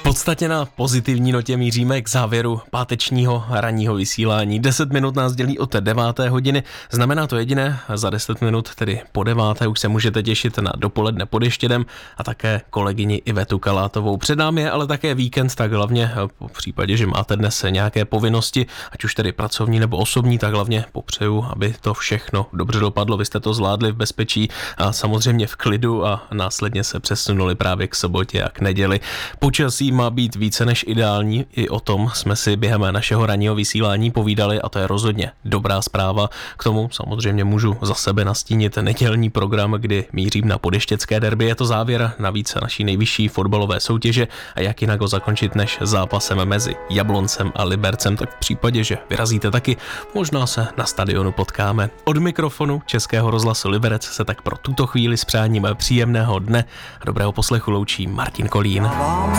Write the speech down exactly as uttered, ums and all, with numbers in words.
podstatě na pozitivní notě míříme k závěru pátečního ranního vysílání. deset minut nás dělí od deváté hodiny. Znamená to jediné, za deset minut, tedy po deváté, už se můžete těšit na dopoledne pod Ještědem a také kolegyni Ivetu Kalátovou. Před námi je ale také víkend, tak hlavně v případě, že máte dnes nějaké povinnosti, ať už tedy pracovní nebo osobní, tak hlavně popřeju, aby to všechno dobře dopadlo. Vy jste to zvládli v bezpečí a samozřejmě v klidu a následně se přesunuli právě k sobotě a k neděli. Počasí má být více než ideální, i o tom jsme si během našeho ranního vysílání povídali a to je rozhodně dobrá zpráva. K tomu samozřejmě můžu za sebe nastínit nedělní program, kdy mířím na podještědské derby. Je to závěr navíc naší nejvyšší fotbalové soutěže a jak jinak ho zakončit než zápasem mezi Jabloncem a Libercem, tak v případě, že vyrazíte taky, možná se na stadionu potkáme. Od mikrofonu Českého rozhlasu Liberec se tak pro tuto chvíli s přáním příjemného dne a dobrého poslechu loučí Martin Kolín.